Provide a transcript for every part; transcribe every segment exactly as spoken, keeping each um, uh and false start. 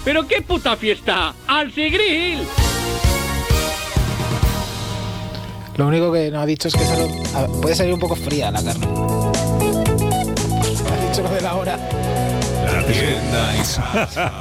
¿Pero qué puta fiesta? ¡Al Sigril! Lo único que nos ha dicho es que solo, a, puede salir un poco fría la carne. Ha dicho lo de la hora. La tienda y salsa.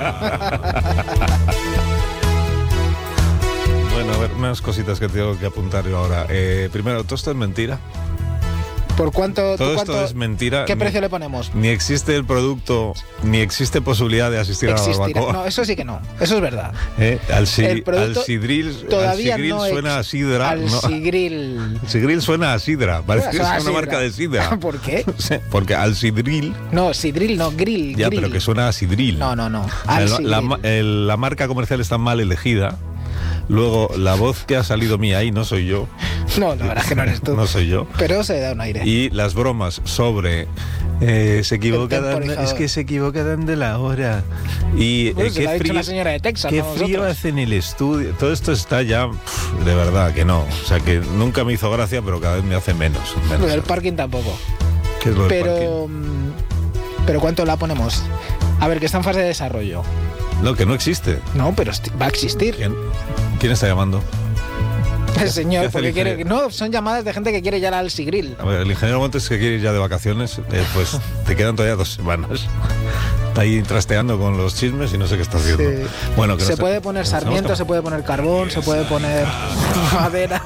Bueno, a ver, unas cositas que tengo que apuntar yo ahora. Eh, primero, ¿todo esto es mentira? ¿Por cuánto? Todo cuánto, esto es mentira. ¿Qué ni, precio le ponemos? Ni existe el producto, ni existe posibilidad de asistir Existirá. a la barbacoa. No, eso sí que no. Eso es verdad. Eh, al, si, El producto al sidril, todavía al sigril no suena a sidra. Al no, sigril. Sigril suena a sidra. Parece que es una sidra. marca de sidra. ¿Por qué? Sí, porque al sidril. No, sidril no, grill. Ya, grill. pero que suena a sidril. No, no, no. O Al sea, la, sigril. la, el, la marca comercial está mal elegida. Luego, la voz que ha salido mía ahí no soy yo. No, la verdad es que no eres tú. No soy yo. Pero se da un aire. Y las bromas sobre eh, se equivocan, es que se equivocan de la hora. Y Bueno, eh, se qué lo ha dicho frío, una señora de Texas, qué no frío nosotros. hace en el estudio. Todo esto está ya, pff, de verdad que no. O sea, que nunca me hizo gracia, pero cada vez me hace menos. menos. Lo del parking tampoco. ¿Qué es lo del Pero, parking? mm, pero ¿cuánto la ponemos? A ver, que está en fase de desarrollo. No, que no existe. No, pero esti- va a existir. ¿Quién, quién está llamando? El ¿Qué señor, hace porque el quiere. ingeniero? No, son llamadas de gente que quiere ya al Sigril. A ver, el ingeniero Montes que quiere ir ya de vacaciones, eh, pues te quedan todavía dos semanas. Está ahí trasteando con los chismes y no sé qué está haciendo. Sí. Bueno, que Se no puede está- poner que nos tenemos sarmiento, que- se puede poner carbón, se puede poner madera,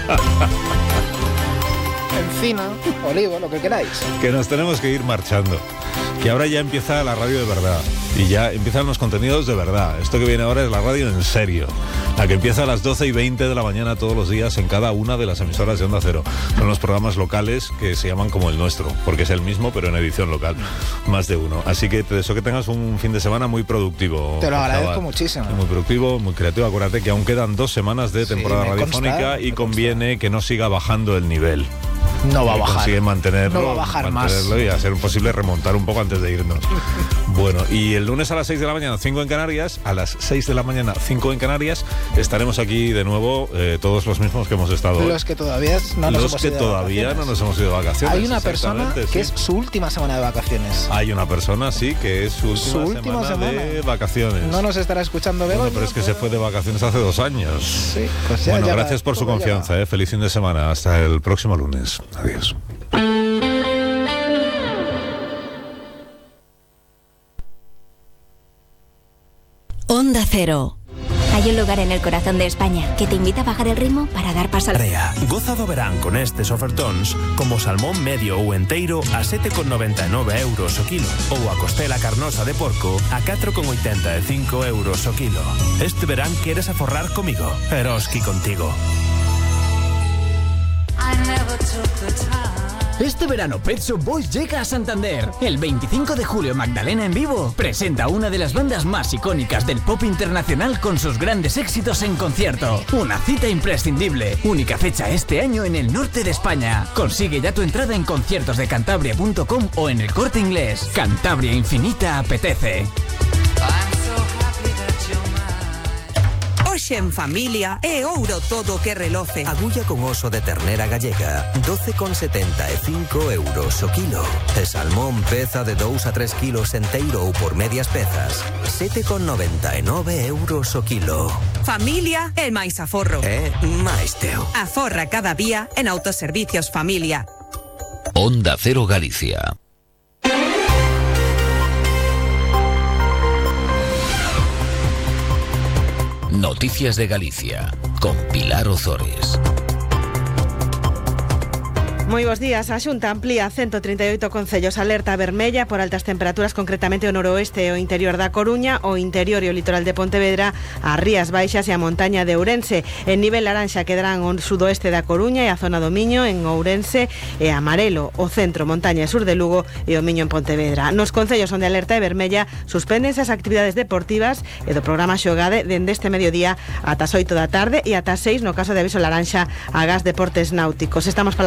encina, olivo, lo que queráis. Que nos tenemos que ir marchando. Que ahora ya empieza la radio de verdad. Y ya empiezan los contenidos de verdad. Esto que viene ahora es la radio en serio. La que empieza a las doce y veinte de la mañana todos los días en cada una de las emisoras de Onda Cero. Son los programas locales que se llaman como el nuestro, porque es el mismo, pero en edición local. Más de uno. Así que te deseo que tengas un fin de semana muy productivo. Te lo agradezco Jabal. muchísimo. Muy productivo, muy creativo. Acuérdate que aún quedan dos semanas de Sí, temporada me radiofónica consta, y me conviene que no siga bajando el nivel. No va a Que bajar. consigue mantenerlo, No va a bajar más. mantenerlo y a ser posible remontar un poco antes de irnos. Bueno, y el lunes a las seis de la mañana, cinco en Canarias, a las seis de la mañana, cinco en Canarias, estaremos aquí de nuevo, eh, todos los mismos que hemos estado hoy. Los que todavía no nos Los hemos que ido de todavía no vacaciones. nos hemos ido de vacaciones. Hay una persona exactamente, que sí. es su última semana de vacaciones. Hay una persona, sí, que es su última, Su última semana, de semana. vacaciones. No nos estará escuchando Begoña. Bueno, pero es que se fue de vacaciones hace dos años. Sí, pues ya, bueno, ya va, gracias por su todo ya confianza. Eh. Feliz fin de semana. Hasta el próximo lunes. Adiós. Onda Cero. Hay un lugar en el corazón de España que te invita a bajar el ritmo para dar paso al... Rea, goza do verán con estes ofertóns como salmón medio ou enteiro a sete con noventa e nove euros o kilo ou a costela carnosa de porco a catro con oitenta e cinco euros o kilo. Este verán queres aforrar comigo, Eroski contigo. Este verano Pet Shop Boys llega a Santander. El veinticinco de julio Magdalena en vivo presenta una de las bandas más icónicas del pop internacional con sus grandes éxitos en concierto. Una cita imprescindible. Única fecha este año en el norte de España. Consigue ya tu entrada en conciertos de cantabria punto com o en el Corte Inglés. Cantabria Infinita apetece. Hoxe en familia é ouro todo que reloce. Agulla con oso de ternera gallega, doce con setenta e cinco euros o kilo. E salmón peza de dous a tres kilos enteiro ou por medias pezas, sete con noventa e nove euros o kilo. Familia é máis aforro. É máis teo. Aforra cada día en Autoservicios Familia. Onda Cero Galicia. Noticias de Galicia, con Pilar Ozores. Moi bons días. A Xunta amplía ciento treinta e oito concellos alerta vermella por altas temperaturas, concretamente o noroeste e o interior da Coruña, o interior e o litoral de Pontevedra, as Rías Baixas e a montaña de Ourense. En nivel laranxa quedarán o sudoeste da Coruña e a zona do Miño en Ourense, e amarelo o centro, montaña e sur de Lugo e o Miño en Pontevedra. Nos concellos onde alerta é vermella suspendense as actividades deportivas e do programa Xogade dende este mediodía ata as oito da tarde e ata as seis no caso de aviso laranxa a Gas Deportes Náuticos. Estamos falando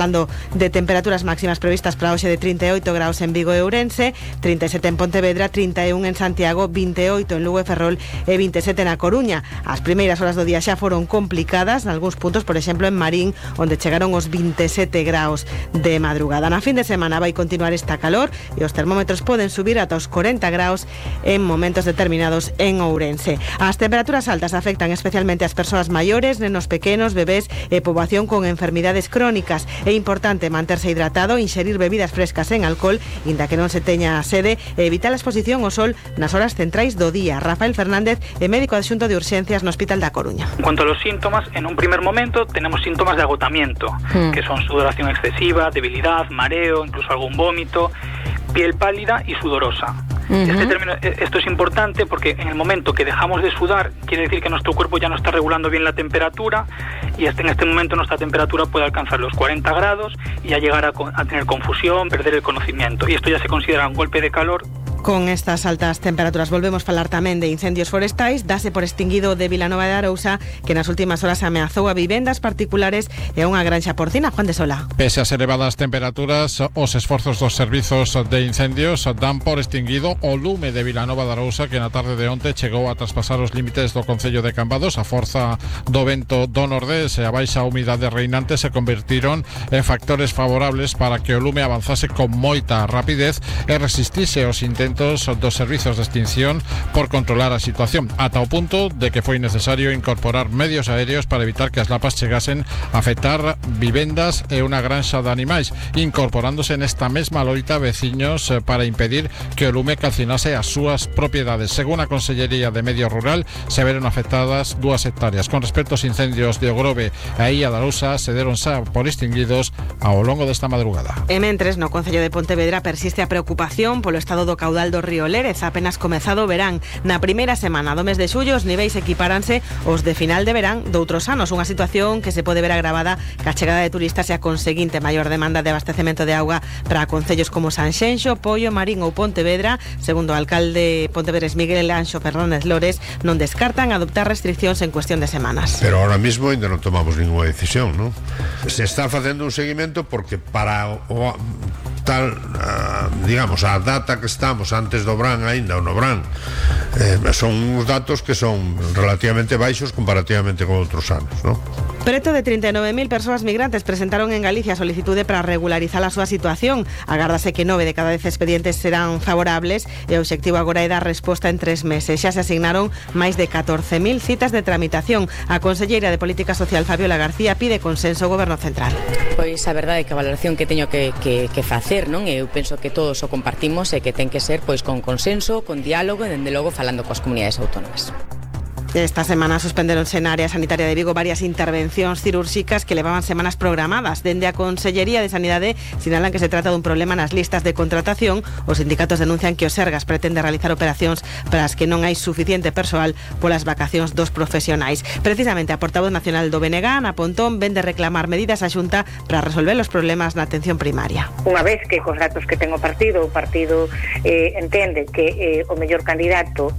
de temperaturas máximas previstas para hoxe de trinta e oito graus en Vigo e Ourense, trinta e sete en Pontevedra, trinta e un en Santiago, vinte e oito en Lugo e Ferrol e vinte e sete na Coruña. As primeiras horas do día xa foron complicadas nalgúns puntos, por exemplo en Marín, onde chegaron os vinte e sete graus de madrugada. Na fin de semana vai continuar esta calor e os termómetros poden subir ata os corenta graus en momentos determinados en Ourense. As temperaturas altas afectan especialmente ás persoas maiores, nenos pequenos, bebés e poboación con enfermidades crónicas. É importante manterse hidratado, inxerir bebidas frescas en alcohol, inda que non se teña sede, e evitar a exposición ao sol nas horas centrais do día. Rafael Fernández é médico adxunto de urxencias no Hospital da Coruña. En cuanto a los síntomas, en un primer momento tenemos síntomas de agotamiento, mm. que son sudoración excesiva, debilidad, mareo, incluso algún vómito, piel pálida y sudorosa. Uh-huh. Este término, esto es importante porque en el momento que dejamos de sudar, quiere decir que nuestro cuerpo ya no está regulando bien la temperatura, y hasta en este momento nuestra temperatura puede alcanzar los cuarenta grados y ya llegar a, a tener confusión, perder el conocimiento, y esto ya se considera un golpe de calor. Con estas altas temperaturas volvemos falar tamén de incendios forestais. Dase por extinguido de Vilanova de Arousa, que nas últimas horas ameazou a vivendas particulares e a unha granxa porcina. Juan de Sola. Pese ás elevadas temperaturas, os esforzos dos servizos de incendios dan por extinguido o lume de Vilanova de Arousa, que na tarde de onte chegou a traspasar os límites do concello de Cambados. A forza do vento do nordés e a baixa humidade reinante se convertiron en factores favorables para que o lume avanzase con moita rapidez e resistise os intentos dos servizos de extinción por controlar a situación, ata o punto de que foi necesario incorporar medios aéreos para evitar que as lapas chegasen a afectar vivendas e unha granxa de animais, incorporándose nesta mesma loita veciños para impedir que o lume calcinase as súas propiedades. Según a Consellería de Medio Rural, se veron afectadas dúas hectáreas. Con respecto aos incendios de Ogrove e a Illa da Arousa, se deron xa por extinguidos ao longo desta madrugada. E mentres, no Concello de Pontevedra persiste a preocupación polo estado do caudal do río Lérez. Apenas comezado o verán. Na primeira semana do mes de xullo, os niveis equiparanse os de final de verán doutros anos, unha situación que se pode ver agravada ca chegada de turistas e a conseguinte maior demanda de abastecemento de auga para concellos como Sanxenxo, Poio, Marín ou Pontevedra. Segundo o alcalde pontevedrés Miguel Anxo Fernández Lores, non descartan adoptar restriccións en cuestión de semanas. Pero ahora mismo ainda non tomamos ninguna decisión, ¿no? Se está facendo un seguimento porque para o tal, uh, digamos, a data que estamos antes do Brán aínda, o no Brán, eh, son uns datos que son relativamente baixos comparativamente con outros anos, ¿no? Preto de trinta e nove mil persoas migrantes presentaron en Galicia a solicitude para regularizar a súa situación. Agárdase que nove de cada dez expedientes serán favorables e o obxectivo agora é dar resposta en tres meses. Xa se asignaron máis de catorce mil citas de tramitación. A conselleira de Política Social, Fabiola García, pide consenso ao Goberno Central. Pois a verdade é que a valoración que teño que, que, que facer, non? Eu penso que todos o compartimos e que ten que ser pois con consenso, con diálogo e dende logo falando coas comunidades autónomas. Esta semana suspenderonse na área sanitaria de Vigo varias intervencións cirúrxicas que levaban semanas programadas. Dende a Consellería de Sanidade sinalan que se trata dun problema nas listas de contratación. Os sindicatos denuncian que o Sergas pretende realizar operacións para as que non hai suficiente persoal polas vacacións dos profesionais. Precisamente a portavoz nacional do B N G, Ana Pontón, vende reclamar medidas á Xunta para resolver os problemas na atención primaria. Unha vez que cos datos que ten o partido, o partido eh, entende que eh, o mellor candidato.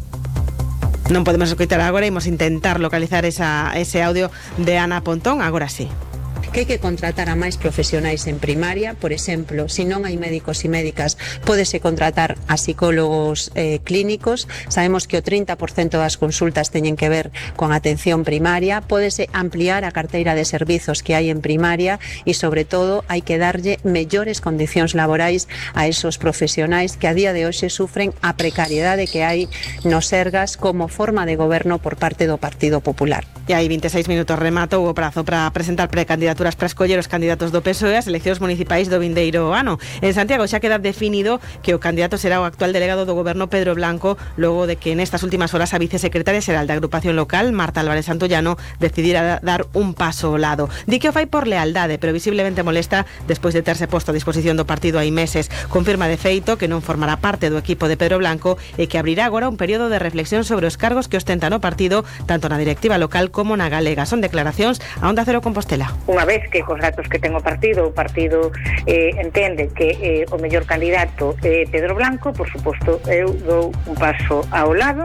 Non podemos escoitar agora, imos intentar localizar esa, ese audio de Ana Pontón, agora sí. Que hai que contratar a máis profesionais en primaria, por exemplo, se non hai médicos e médicas, pódese contratar a psicólogos eh, clínicos. Sabemos que o trinta por cento das consultas teñen que ver con atención primaria, pódese ampliar a carteira de servizos que hai en primaria e, sobre todo, hai que darlle mellores condicións laborais a esos profesionais que a día de hoxe sufren a precariedade que hai nos Sergas como forma de goberno por parte do Partido Popular. E hai veintiséis minutos rematou o prazo para presentar precandidaturas para escoller os candidatos do P S O E ás eleccións municipais do vindeiro ano. En Santiago xa queda definido que o candidato será o actual delegado do goberno Pedro Blanco, logo de que nestas últimas horas a vicesecretaria xeral da agrupación local, Marta Álvarez Santollano, decidira dar un paso ao lado. Di que o fai por lealdade, pero visiblemente molesta despois de terse posto a disposición do partido hai meses. Confirma de feito que non formará parte do equipo de Pedro Blanco e que abrirá agora un período de reflexión sobre os cargos que ostenta no partido, tanto na directiva local como como na galega. Son declaracións a Onda Cero Compostela. Unha vez que cos datos que ten o partido, o partido eh, entende que eh, o mellor candidato é eh, Pedro Blanco, por suposto, eu dou un paso ao lado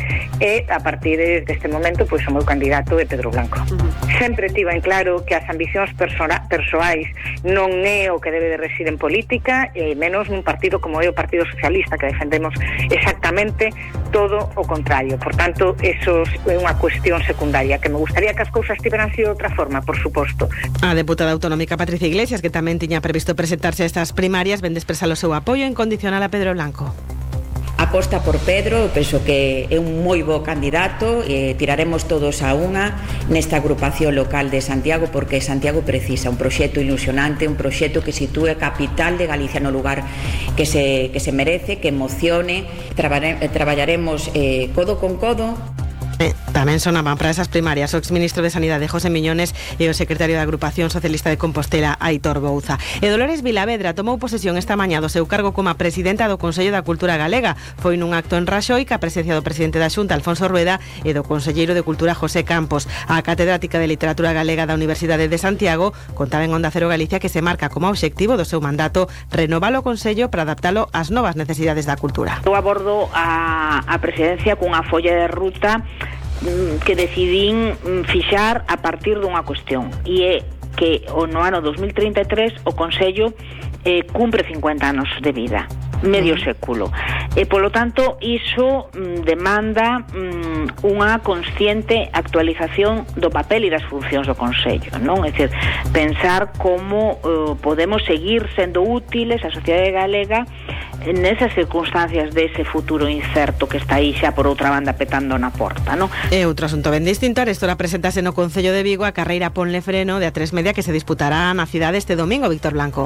e a partir deste momento pois o meu candidato é Pedro Blanco. Uh-huh. Sempre tivo en claro que as ambicións persona, persoais non é o que debe de residir en política, e menos nun partido como é o Partido Socialista, que defendemos exactamente todo o contrario. Por tanto, eso é unha cuestión secundaria, que me gustaría que as cousas tiveran sido de outra forma, por suposto. A deputada autonómica Patricia Iglesias, que tamén tiña previsto presentarse a estas primarias, vende expresar o seu apoio incondicional a Pedro Blanco. Aposta por Pedro, penso que é un moi bo candidato, e tiraremos todos a unha nesta agrupación local de Santiago, porque Santiago precisa un proxecto ilusionante, un proxecto que sitúe a capital de Galicia no lugar que se, que se merece, que emocione. Trabare, traballaremos eh, codo con codo. Eh, tamén sonaban para esas primarias o exministro de Sanidade José Miñones e o secretario da Agrupación Socialista de Compostela Aitor Bouza. E Dolores Vilavedra tomou posesión esta mañá do seu cargo como a presidenta do Consello da Cultura Galega. Foi nun acto en Raxoi ca presencia do presidente da Xunta Alfonso Rueda e do conselleiro de Cultura José Campos. A catedrática de Literatura Galega da Universidade de Santiago contaba en Onda Cero Galicia que se marca como obxectivo do seu mandato renovar o Consello para adaptalo ás novas necesidades da cultura. Eu abordo a, a presidencia cunha folla de ruta que decidín fixar a partir dunha cuestión, e é que no ano dos mil trinta e tres o Consello eh, cumpre cincuenta anos de vida, medio século, e polo tanto iso mm, demanda mm, unha consciente actualización do papel e das funcións do Consello, non? É dicir, pensar como uh, podemos seguir sendo útiles a sociedade galega nesas circunstancias dese futuro incerto que está aí xa por outra banda petando na porta, non? E outro asunto ben distinto, arestora presentase no Concello de Vigo a carreira Ponle Freno de A tres Media que se disputará na cidade este domingo. Víctor Blanco.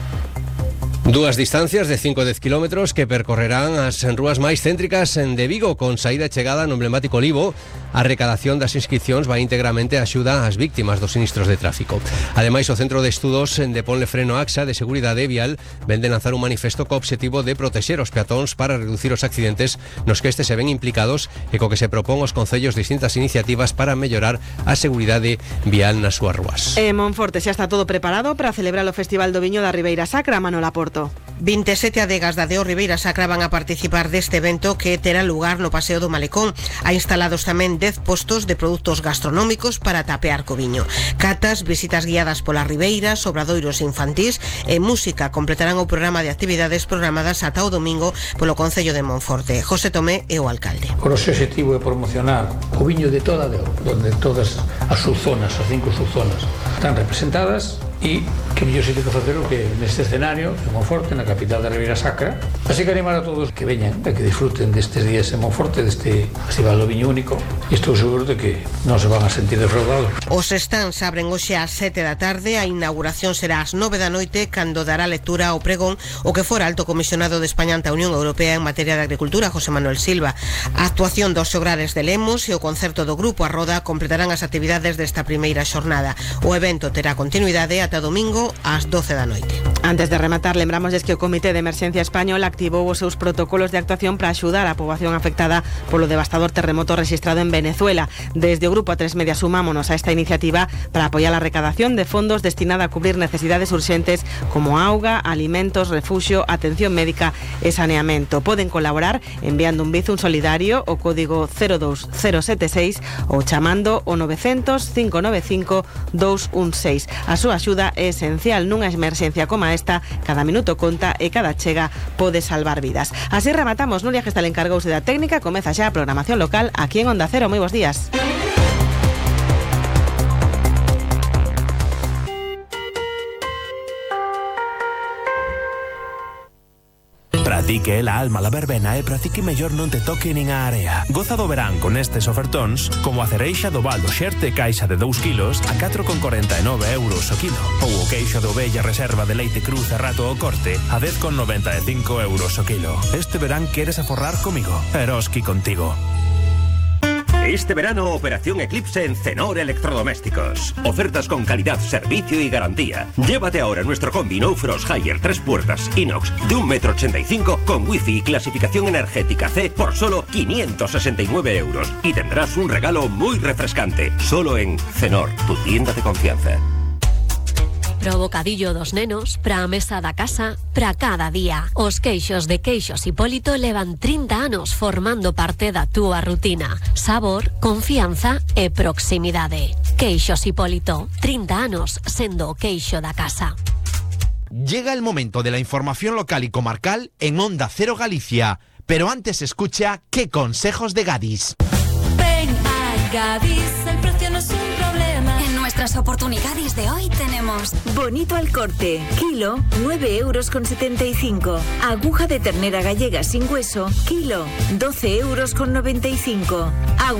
Dúas distancias de cinco a dez kilómetros que percorrerán as rúas máis céntricas de Vigo, con saída e chegada no emblemático Libo. A recadación das inscripcións vai íntegramente a axuda ás víctimas dos sinistros de tráfico. Ademais, o Centro de Estudos de Ponle Freno AXA de Seguridade Vial vende lanzar un manifesto co obxectivo de protexer os peatóns para reducir os accidentes nos que estes se ven implicados, e co que se propón aos concellos distintas iniciativas para mellorar a seguridade vial nas súas rúas. En Monforte xa está todo preparado para celebrar o Festival do Viño da Ribeira Sacra. Manuel Aporto. vinte e sete adegas da Deo Ribeira Sacra van a participar deste evento que terá lugar no Paseo do Malecón. Hai instalados tamén dez postos de produtos gastronómicos para tapear co viño. Catas, visitas guiadas polas ribeiras, obradoiros infantís e música completarán o programa de actividades programadas ata o domingo polo Concello de Monforte. José Tomé é o alcalde. O noso objetivo é promocionar o viño de toda a Deo, donde todas as subzonas, as cinco subzonas, están representadas, e que mellor sitio que facelo que neste escenario de Monforte, na capital da Ribeira Sacra. Así que animar a todos que veñan e que disfruten destes días en Monforte, deste Festival do Viño Único, e estou seguro de que non se van a sentir defraudados. Os stands abren hoxe ás sete da tarde, a inauguración será ás nove da noite, cando dará lectura ao pregón o que fora alto comisionado de España ante a Unión Europea en materia de agricultura, José Manuel Silva. A actuación dos Xograres de Lemos e o concerto do Grupo A Roda completarán as actividades desta primeira xornada. O evento terá continuidade ata domingo ás doce da noite. Antes de rematar, lembramos que o Comité de Emerxencia Español activou os seus protocolos de actuación para axudar a poboación afectada polo devastador terremoto rexistrado en Venezuela. Desde o Grupo A tres Media sumámonos a esta iniciativa para apoiar a recadación de fondos destinada a cubrir necesidades urxentes como auga, alimentos, refuxio, atención médica e saneamento. Poden colaborar enviando un bizum solidario o código cero dous cero sete seis ou chamando o novecientos, cinco nove cinco, dous un seis. A súa axuda é esencial nunha emerxencia como esta. Cada minuto conta e cada chega pode salvar vidas. Así rematamos. Nuria Gestal encargouse da técnica. Comeza xa a programación local aquí en Onda Cero. Moi bons días. Pratique la alma la verbena e pratique mellor non te toque nin a area. Goza do verán con estes ofertóns, como a cereixa do Val do Xerte caixa de dous kilos a catro con corenta e nove euros o kilo, ou o queixo de ovella reserva de leite cru cerrato ao corte a dez con noventa e cinco euros o kilo. Este verán queres aforrar comigo, Eroski contigo. Este verano, Operación Eclipse en Cenor Electrodomésticos. Ofertas con calidad, servicio y garantía. Llévate ahora nuestro combi No Frost Higher tres puertas inox de un metro ochenta y cinco con wifi y clasificación energética C por solo quinientos sesenta y nueve euros. Y tendrás un regalo muy refrescante. Solo en Cenor, tu tienda de confianza. Pro bocadillo dos nenos, pra mesa da casa, pra cada día. Os queixos de Queixos Hipólito levan trinta anos formando parte da túa rutina. Sabor, confianza e proximidade. Queixos Hipólito, trinta anos sendo o queixo da casa. Llega el momento de la información local y comarcal en Onda Cero Galicia. Pero antes escucha qué consejos de Gadis. Ven a Gadis, el precio no es un problema. En nuestras oportunidades de hoy tenemos bonito al corte, kilo, nueve euros con setenta y cinco. Aguja de ternera gallega sin hueso, kilo, doce euros con noventa y cinco. Agua